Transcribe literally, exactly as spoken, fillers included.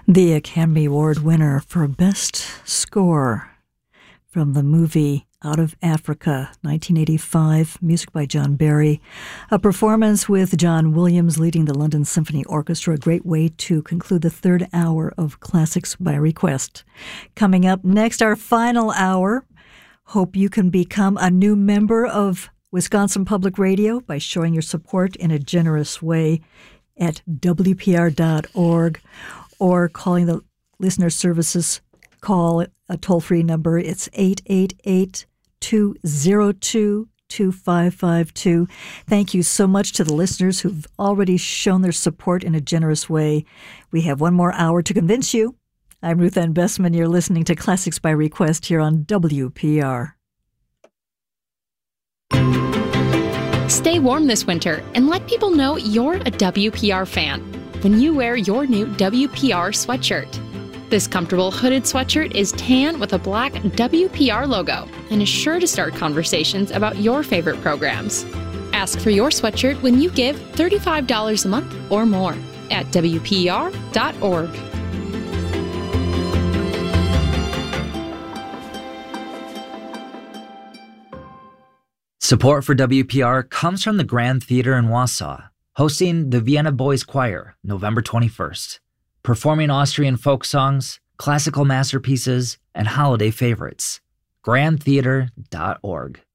The Academy Award winner for Best Score from the movie Out of Africa, nineteen eighty-five, music by John Barry. A performance with John Williams leading the London Symphony Orchestra, a great way to conclude the third hour of Classics by Request. Coming up next, our final hour. Hope you can become a new member of Wisconsin Public Radio by showing your support in a generous way at W P R dot org or calling the Listener Services call, a toll-free number. It's eight eight eight, two oh two, two five five two. Thank you so much to the listeners who've already shown their support in a generous way. We have one more hour to convince you. I'm Ruth Ann Bessman. You're listening to Classics by Request here on W P R. Stay warm this winter and let people know you're a W P R fan when you wear your new W P R sweatshirt. This comfortable hooded sweatshirt is tan with a black W P R logo and is sure to start conversations about your favorite programs. Ask for your sweatshirt when you give thirty-five dollars a month or more at W P R dot org. Support for W P R comes from the Grand Theater in Wausau, hosting the Vienna Boys Choir November twenty-first, performing Austrian folk songs, classical masterpieces, and holiday favorites. grand theater dot org.